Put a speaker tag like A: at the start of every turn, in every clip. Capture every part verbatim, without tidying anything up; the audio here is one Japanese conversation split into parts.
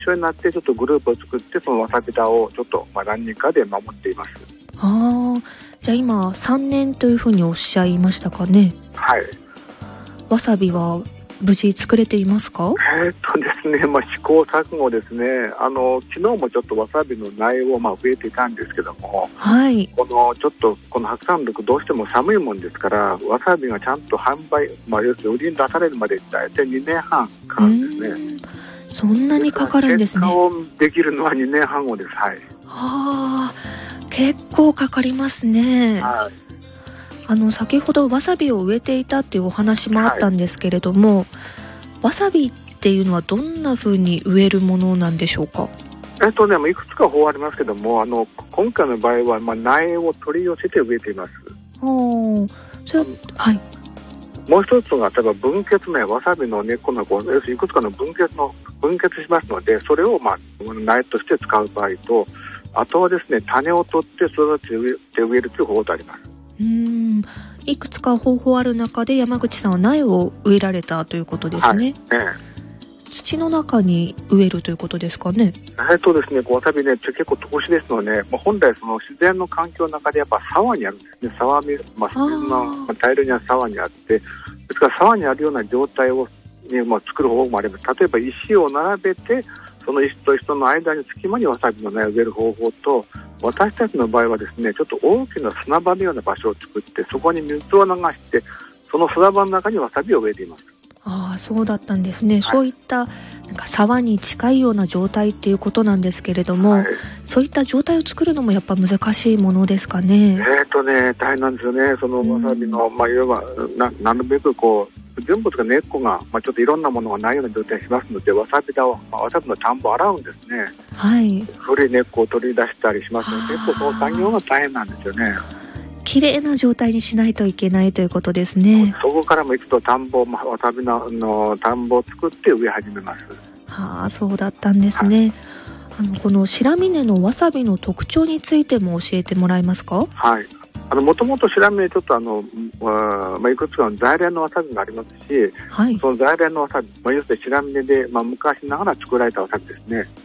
A: 緒になってちょっとグループを作ってそのわさび田をちょっと、まあ、何人かで守っています。
B: ああ、じゃあ今さんねんというふうにおっしゃいましたかね。
A: はい。
B: わさびは無事作れていますか？
A: えーっとですね、まあ、試行錯誤ですね。あの昨日もちょっとわさびの苗をまあ植えていたんですけども、
B: はい、
A: このちょっとこの白山緑どうしても寒いもんですからわさびがちゃんと販売、まあ、要するに売りに出されるまでだいたいにねんはんかかるんですね。
B: そんなにかかるんですね。
A: 結果をできるのはにねんはん後です。はい。
B: はあ、結構かかりますね。
A: はい。
B: あの先ほどわさびを植えていたっていうお話もあったんですけれども、はい、わさびっていうのはどんな風に植えるものなんでしょうか？
A: えっとね、いくつか方ありますけども、あの今回の場合は、まあ、苗を取り寄せて植えています。
B: おそれはい。
A: もう一つが例えば分結苗、わさびの根っこのこう要するにいくつかの分結の分結しますので、それを、まあ、苗として使う場合と、あとはですね、種を取って育てて植え、植えるという方法があります。
B: うーん、いくつか方法ある中で山口さんは苗を植えられたということですね。
A: はい、ええ、
B: 土の中に植えるということですかね。
A: えっとですね、わさびね、結構特殊ですので、まあ、本来その自然の環境の中でやっぱ沢にあるんですね。沢に、まあ、自然のまあ、大量には沢にあって、ですから沢にあるような状態を、ね、まあ、作る方法もあります。例えば石を並べて、その石と石との間に隙間にわさびの苗を植える方法と、私たちの場合はですね、ちょっと大きな砂場のような場所を作って、そこに水を流して、その砂場の中にわさびを植えています。
B: ああ、そうだったんですね。はい、そういったなんか沢に近いような状態っていうことなんですけれども、はい、そういった状態を作るのもやっぱ難しいものですかね。
A: えーとね、大変なんですよね。そのわさびの、まあ、いわば な, なるべくこう全部とか根っこが、まあ、ちょっといろんなものがないような状態にしますので、わさび田を、まあ、わさびの田んぼを洗うんですね。
B: はい。
A: 古い根っこを取り出したりしますので、結構その作業が大変なんですよね。
B: 綺麗な状態にしないといけないということですね。
A: そこからも一度田んぼ、まあ、わさび の, の田んぼを作って植え始めます。
B: はあ、そうだったんですね。はい、あのこの白峰のわさびの特徴についても教えてもらえますか？
A: はい。あのもともと白峰ちょっとあの、まあ、いくつかの在来のわさびがありますし、はい、その在来のわさび、まあ、要するに白峰で、まあ、昔ながら作られたわさびですね。うん、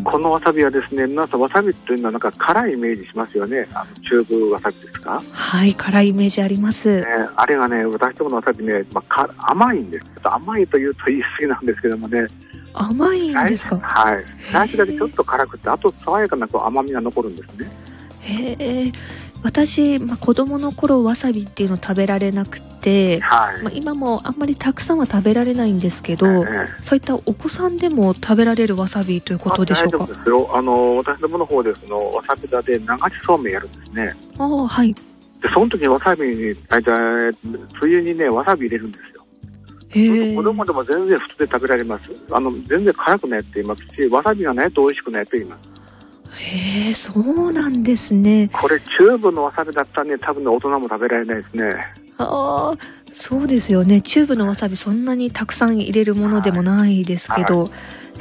A: このわさびはですね、皆さんわさびというのはなんか辛いイメージしますよね。あのチューブわさびですか？
B: はい、辛いイメージあります。
A: ね、あれがね、私どものわさびね、まあ、か甘いんです。ちょっと甘いというと言い過ぎなんですけどもね。
B: 甘いんですか？
A: はい。最初だけちょっと辛くて、あと爽やかなこう甘みが残るんですね。
B: へえ。私、まあ、子供の頃わさびっていうの食べられなくて、はい、まあ、今もあんまりたくさんは食べられないんですけど、えー、そういったお子さんでも食べられるわさびということでしょうか？
A: 大丈夫ですよ。あの私どもの方でそのわさび田で流しそうめんやるんですね。
B: ああ、はい。
A: でその時にわさびに大体つゆにねわさび入れるんですよ。へ子供でも全然普通で食べられます。あの全然辛くないって言いますし、わさびがないと美味しくないと言います。
B: へえ、そうなんですね。
A: これチューブのわさびだったらね、多分ね大人も食べられないですね。あ
B: あ、そうですよね。チューブのわさびそんなにたくさん入れるものでもないですけど、はいはい、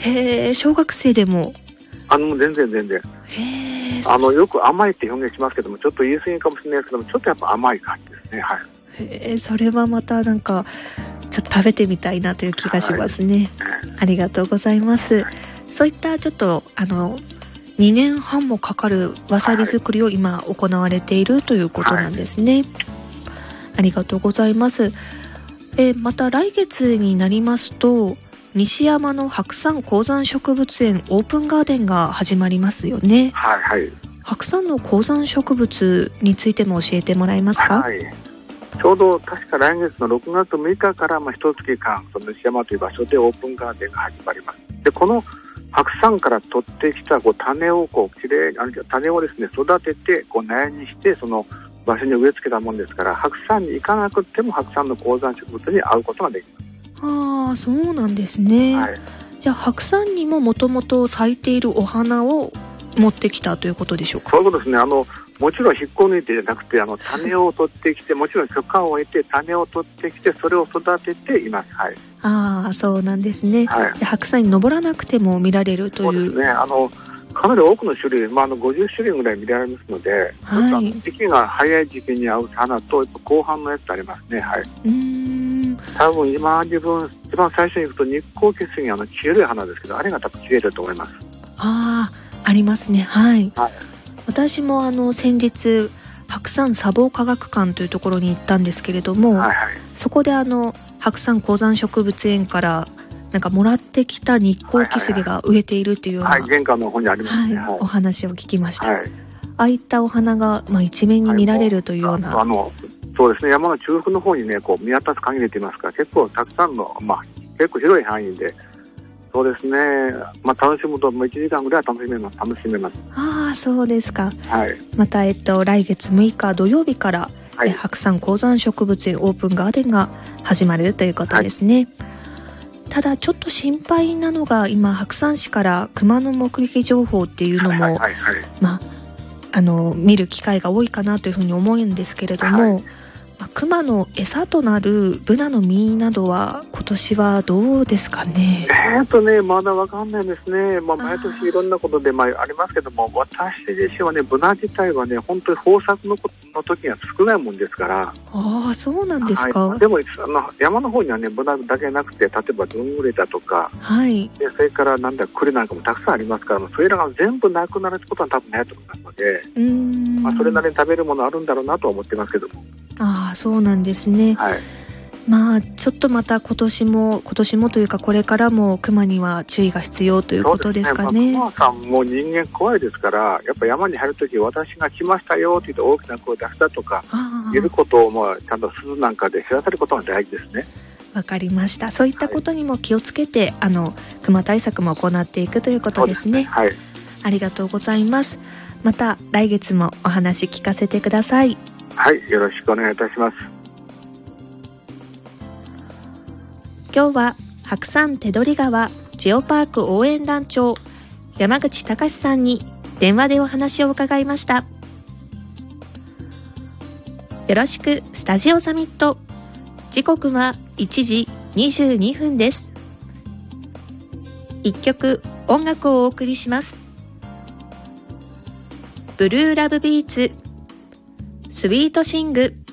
B: へえ、小学生でも
A: あの全然全然へあのよく甘いって表現しますけども、ちょっと言い過ぎかもしれないですけども、ちょっとやっぱ甘い感じですね。はい。
B: へえ、それはまたなんかちょっと食べてみたいなという気がしますね。はい、ありがとうございます。はい、そういったちょっとあのにねんはんもかかるわさび作りを今行われているということなんですね。はい、ありがとうございます。えまた来月になりますと西山の白山高山植物園オープンガーデンが始まりますよね。
A: はいはい。
B: 白山の高山植物についても教えてもらえますか？
A: はい、ちょうど確か来月のろくがつむいかからまあ一月間その西山という場所でオープンガーデンが始まります。でこの白山から取ってきたこう種をこうきれいに種をですね育ててこう苗にしてその場所に植え付けたもんですから、白山に行かなくても白山の高山植物に会うことができます。
B: ああ、そうなんですね。はい、じゃあ白山にももともと咲いているお花を持ってきたということでしょうか？
A: そういうことですね。あのもちろん引っこ抜いてじゃなくてあの種を取ってきてもちろん許可を得て種を取ってきてそれを育てています。はい、
B: ああ、そうなんですね。はい、じゃあ白山に登らなくても見られるという。
A: そうですね。あのかなり多くの種類、まあ、あのごじゅっしゅるいぐらい見られますので、はい、時期が早い時期に合う花と後半のやつありますね。はい、
B: うーん
A: 多分今自分一番最初に行くと日光キスギ、あの黄色い花ですけど、あれが多分切れると思います。
B: ああ、ありますね。はい、
A: はい、
B: 私もあの先日白山砂防科学館というところに行ったんですけれども、はいはい、そこであの白山高山植物園からなんかもらってきた日光キスゲが植えているっていうような、
A: はいはいはい、玄関の方にありますね、
B: はいはい、お話を聞きました。
A: はい、
B: ああいったお花が、まあ、一面に見られるというような、
A: はい、あのそうですね、山の中腹の方にねこう見渡す限りといいますか、結構たくさんの、まあ、結構広い範囲で、そうですね、まあ、楽しむともういちじかんぐらいは楽しめます楽しめます。
B: ああ、そうですか。
A: はい、
B: また、えっと、来月むいか土曜日から、はい、白山高山植物園オープンガーデンが始まるということですね。はい、ただちょっと心配なのが、今白山市から熊の目撃情報っていうのも、はいはいはい、まあ、あの見る機会が多いかなというふうに思うんですけれども、はい、まあ、熊の餌となるブナの実などは今年はどうですかね。
A: えーとねまだわかんないですね。まあ、毎年いろんなことで、まあ、ありますけども、私自身はねブナ自体はね本当に豊作のの時には少ないもんですから。
B: ああ、そうなんですか。
A: はい、でもあの山の方にはねブナだけなくて、例えばどんぐりだとか、はい、でそれからなんだ栗なんかもたくさんありますから、それらが全部なくなることは多分ないと思いますので、うーん、まあ、それなりに食べるものあるんだろうなと思ってますけども。
B: ああ、そうなんですね。はい、まあちょっとまた今年も今年もというかこれからもクマには注意が必要ということですかね。
A: クマさんも人間怖いですから、やっぱ山に入るとき私が来ましたよって言って大きな声を出したとかいることを、まあ、ちゃんと鈴なんかで知らせることが大事ですね。
B: わかりました。そういったことにも気をつけて、はい、あのクマ対策も行っていくということですね。
A: はい、
B: ありがとうございます。また来月もお話聞かせてください。
A: はい、よろしくお願いいたします。
B: 今日は白山手取川ジオパーク応援団長山口隆さんに電話でお話を伺いました。よろしくスタジオサミット。時刻はいちじにじゅうにふんです。一曲音楽をお送りします。ブルーラブビーツスイートシング。